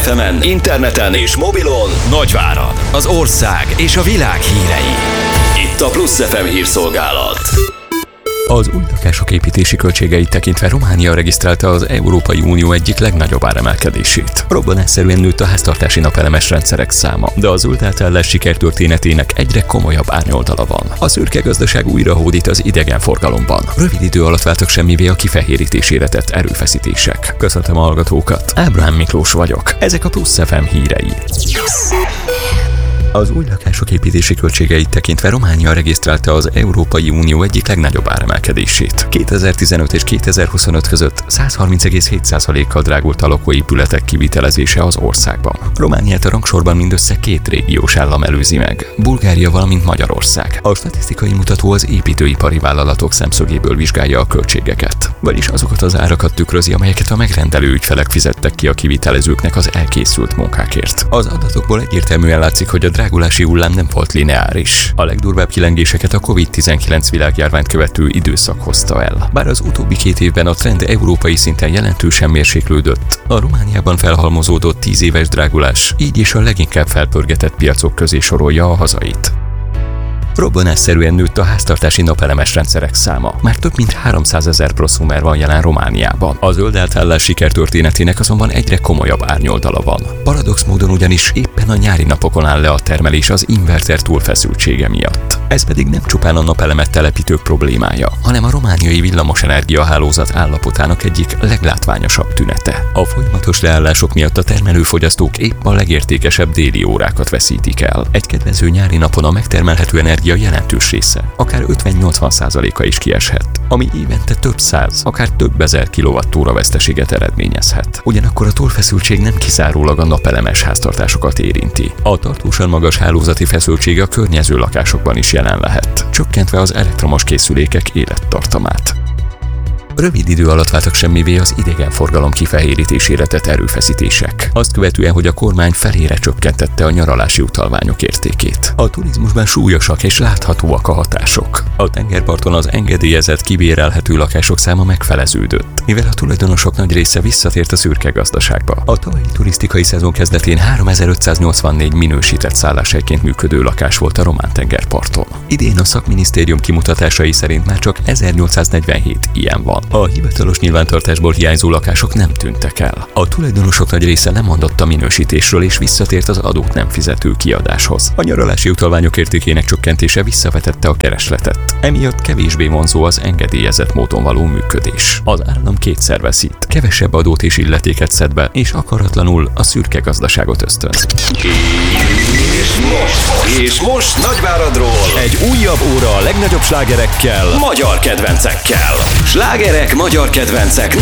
FM-en, interneten és mobilon Nagyvárad, az ország és a világ hírei. Itt a Plusz FM hírszolgálat. Az új lakások építési költségeit tekintve Románia regisztrálta az Európai Unió egyik legnagyobb áremelkedését. Robbanásszerűen nőtt a háztartási napelemes rendszerek száma, de a zöld átállás sikertörténetének egyre komolyabb árnyoldala van. A szürke gazdaság újra hódít az idegenforgalomban. Rövid idő alatt váltak semmivé a kifehérítésére tett erőfeszítések. Köszöntöm a hallgatókat, Ábrahám Miklós vagyok. Ezek a Plusz FM hírei. Az új lakások építési költségeit tekintve Románia regisztrálta az Európai Unió egyik legnagyobb áremelkedését. 2015 és 2025 között 130,7%-kal drágult a lakóépületek kivitelezése az országban. Romániát a rangsorban mindössze 2 régiós állam előzi meg, Bulgária, valamint Magyarország. A statisztikai mutató az építőipari vállalatok szemszögéből vizsgálja a költségeket, vagyis azokat az árakat tükrözi, amelyeket a megrendelő ügyfelek fizettek ki a kivitelezőknek az elkészült munkákért. Az adatokból egyértelműen látszik, hogy a drágulási hullám nem volt lineáris. A legdurvább kilengéseket a COVID-19 világjárványt követő időszak hozta el. Bár az utóbbi 2 évben a trend európai szinten jelentősen mérséklődött, a Romániában felhalmozódott 10 éves drágulás így is a leginkább felpörgetett piacok közé sorolja a hazait. Robbanásszerűen nőtt a háztartási napelemes rendszerek száma. Már több mint 300 000 prosumer van jelen Romániában. A zöld átállás sikertörténetének azonban egyre komolyabb árnyoldala van. Paradox módon ugyanis éppen a nyári napokon áll le a termelés az inverter túlfeszültsége miatt. Ez pedig nem csupán a napelemet telepítők problémája, hanem a romániai villamosenergia hálózat állapotának egyik leglátványosabb tünete. A folyamatos leállások miatt a termelőfogyasztók épp a legértékesebb déli órákat veszítik el. Egy kedvező nyári napon a megtermelhető energia jelentős része, akár 50-80%-a is kieshet, ami évente több száz, akár több ezer kilovattóra veszteséget eredményezhet. Ugyanakkor a túlfeszültség nem kizárólag a napelemes háztartásokat érinti. A tartósan magas hálózati feszültség a környező lakásokban is jelen lehet, csökkentve az elektromos készülékek élettartamát. Rövid idő alatt váltak semmivé az idegenforgalom kifehérítésére tett erőfeszítések. Azt követően, hogy a kormány felére csökkentette a nyaralási utalványok értékét. A turizmusban súlyosak és láthatóak a hatások. A tengerparton az engedélyezett, kibérelhető lakások száma megfeleződött, mivel a tulajdonosok nagy része visszatért a szürke gazdaságba. A tavalyi turisztikai szezon kezdetén 3584 minősített szálláshelyként működő lakás volt a román tengerparton. Idén a szakminisztérium kimutatásai szerint már csak 1847 ilyen van. A hivatalos nyilvántartásból hiányzó lakások nem tűntek el. A tulajdonosok nagy része lemondott a minősítésről és visszatért az adót nem fizető kiadáshoz. A nyaralási utalványok értékének csökkentése visszavetette a keresletet. Emiatt kevésbé vonzó az engedélyezett módon való működés. Az állam kétszer veszít, kevesebb adót és illetéket szed be, és akaratlanul a szürke gazdaságot ösztönzi. És most Nagyváradról egy újabb óra a legnagyobb slágerekkel, magyar kedvencekkel. Slágerek, magyar kedvencek